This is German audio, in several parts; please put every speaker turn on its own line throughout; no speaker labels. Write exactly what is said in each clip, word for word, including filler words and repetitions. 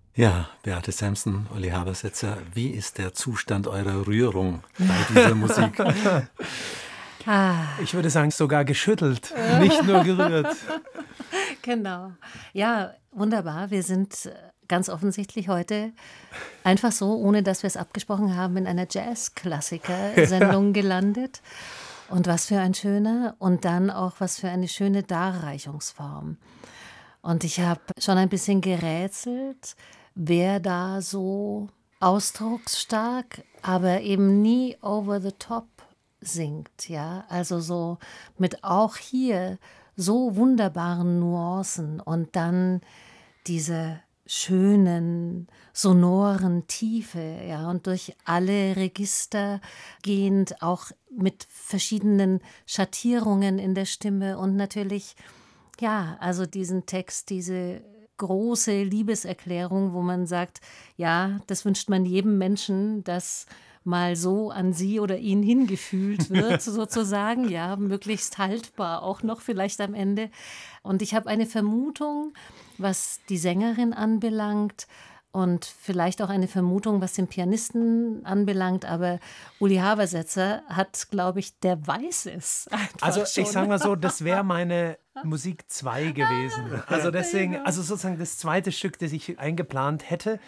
Ja, Beate Samson, Uli Habersetzer, wie ist der Zustand eurer Rührung bei dieser Musik?
Ah.
Ich würde sagen, sogar geschüttelt, nicht nur gerührt.
Genau. Ja, wunderbar. Wir sind ganz offensichtlich heute einfach so, ohne dass wir es abgesprochen haben, in einer Jazz-Klassiker-Sendung gelandet. Und was für ein schöner und dann auch was für eine schöne Darreichungsform. Und ich habe schon ein bisschen gerätselt, wer da so ausdrucksstark, aber eben nie over the top singt, ja, also so mit auch hier so wunderbaren Nuancen und dann diese schönen, sonoren Tiefe, ja, und durch alle Register gehend, auch mit verschiedenen Schattierungen in der Stimme und natürlich, ja, also diesen Text, diese große Liebeserklärung, wo man sagt, ja, das wünscht man jedem Menschen, dass mal so an sie oder ihn hingefühlt wird, sozusagen, ja, möglichst haltbar auch noch vielleicht am Ende. Und ich habe eine Vermutung, was die Sängerin anbelangt und vielleicht auch eine Vermutung, was den Pianisten anbelangt, aber Uli Habersetzer hat, glaube ich, der weiß es einfach
Also
schon.
ich sage mal so, das wäre meine Musik zwei gewesen. Also deswegen, also sozusagen das zweite Stück, das ich eingeplant hätte,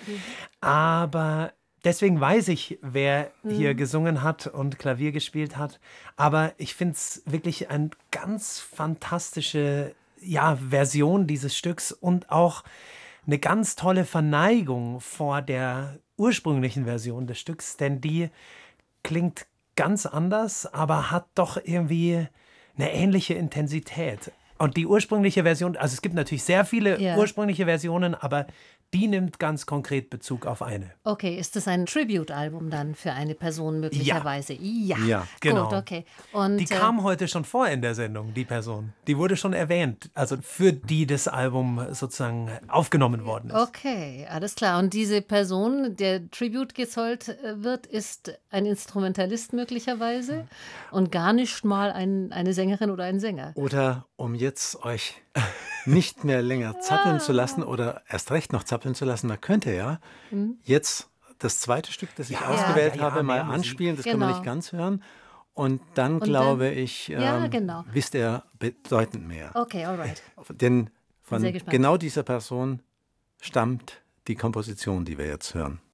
aber deswegen weiß ich, wer hier gesungen hat und Klavier gespielt hat. Aber ich finde es wirklich eine ganz fantastische ja, Version dieses Stücks und auch eine ganz tolle Verneigung vor der ursprünglichen Version des Stücks, denn die klingt ganz anders, aber hat doch irgendwie eine ähnliche Intensität. Und die ursprüngliche Version, also es gibt natürlich sehr viele
Ja.
ursprüngliche Versionen, aber die nimmt ganz konkret Bezug auf eine.
Okay, ist das ein Tribute-Album dann für eine Person möglicherweise? Ja,
Ja,
genau.
Gut, okay. Und,
Die kam heute schon vor in der Sendung, die Person. Die wurde schon erwähnt, also für die das Album sozusagen aufgenommen worden ist.
Okay, alles klar. Und diese Person, der Tribute gezollt äh, wird, ist ein Instrumentalist möglicherweise und gar nicht mal ein, eine Sängerin oder ein Sänger.
Oder um jetzt euch nicht mehr länger zappeln zu lassen oder erst recht noch zappeln zu lassen, man könnte ja jetzt das zweite Stück, das ich
Ja,
ausgewählt
ja, ja,
habe, mal
mehr Musik.
anspielen. Das kann man
Genau.
nicht ganz hören. Und dann,
Und
glaube
dann-
ich,
Ja,
ähm,
genau.
wisst ihr bedeutend mehr.
Okay, alright.
Denn
sehr
von
gespannt.
genau dieser Person stammt die Komposition, die wir jetzt hören.